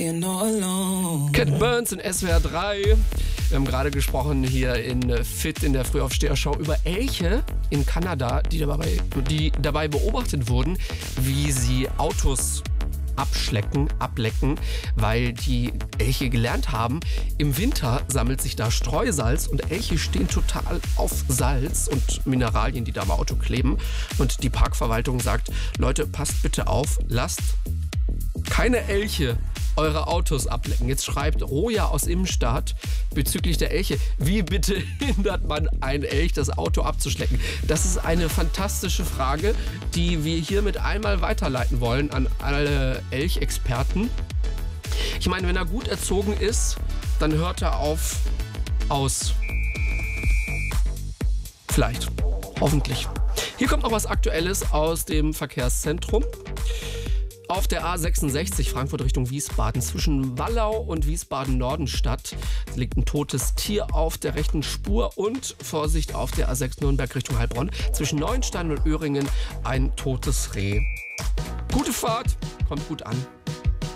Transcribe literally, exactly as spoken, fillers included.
Cat Burns in S W R drei. Wir haben gerade gesprochen hier in Fit in der Frühaufsteher-Show über Elche in Kanada, die dabei, die dabei beobachtet wurden, wie sie Autos abschlecken, ablecken, weil die Elche gelernt haben, im Winter sammelt sich da Streusalz und Elche stehen total auf Salz und Mineralien, die da am Auto kleben. Und die Parkverwaltung sagt, Leute, passt bitte auf, lasst keine Elche eure Autos ablecken. Jetzt schreibt Roja aus Immenstadt bezüglich der Elche. Wie bitte hindert man einen Elch, das Auto abzuschlecken? Das ist eine fantastische Frage, die wir hiermit einmal weiterleiten wollen an alle Elchexperten. Ich meine, wenn er gut erzogen ist, dann hört er auf aus. Vielleicht. Hoffentlich. Hier kommt noch was Aktuelles aus dem Verkehrszentrum. Auf der A sechsundsechzig Frankfurt Richtung Wiesbaden zwischen Wallau und Wiesbaden-Nordenstadt liegt ein totes Tier auf der rechten Spur und Vorsicht auf der A sechs Nürnberg Richtung Heilbronn zwischen Neuenstein und Öhringen ein totes Reh. Gute Fahrt, kommt gut an.